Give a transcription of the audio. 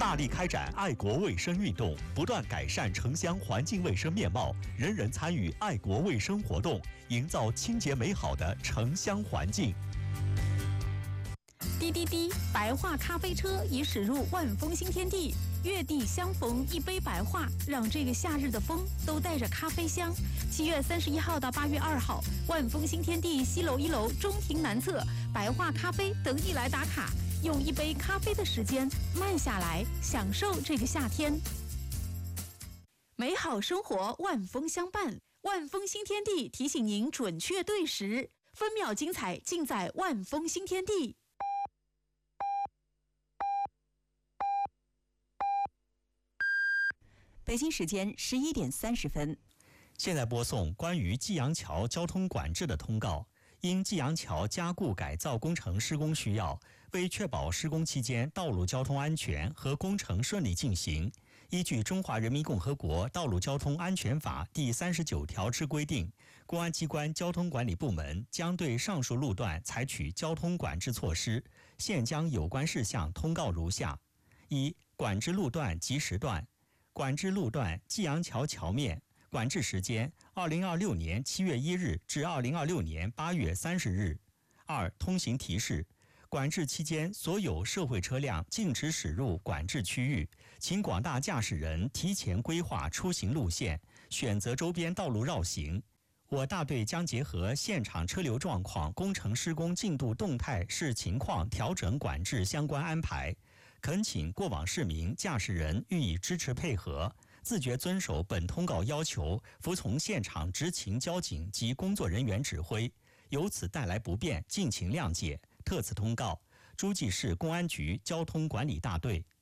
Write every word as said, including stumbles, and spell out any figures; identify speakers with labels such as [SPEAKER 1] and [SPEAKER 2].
[SPEAKER 1] 大力开展爱国卫生运动，不断改善城乡环境卫生面貌，人人参与爱国卫生活动，营造清洁美好的城乡环境。
[SPEAKER 2] 滴滴滴，白话咖啡车已驶入万丰新天地，月地相逢一杯白话，让这个夏日的风都带着咖啡香。七月三十一号到八月二号，万丰新天地西楼一楼中庭南侧，白话咖啡等你来打卡，用一杯咖啡的时间慢下来，享受这个夏天。美好生活万丰相伴，万丰新天地提醒您准确对时，分秒精彩尽在万丰新天地。
[SPEAKER 3] 北京时间十一点三十分，
[SPEAKER 1] 现在播送关于济阳桥交通管制的通告。因济阳桥加固改造工程施工需要，为确保施工期间道路交通安全和工程顺利进行，依据《中华人民共和国道路交通安全法》第三十九条之规定，公安机关交通管理部门将对上述路段采取交通管制措施。现将有关事项通告如下：一、管制路段及时段。管制路段济阳桥桥面，管制时间二零二六年七月一日至二零二六年八月三十日。二、通行提示：管制期间，所有社会车辆禁止驶入管制区域，请广大驾驶人提前规划出行路线，选择周边道路绕行。我大队将结合现场车流状况、工程施工进度动态视情况调整管制相关安排。恳请过往市民、驾驶人予以支持配合，自觉遵守本通告要求，服从现场执勤交警及工作人员指挥。由此带来不便，敬请谅解。特此通告，诸暨市公安局交通管理大队。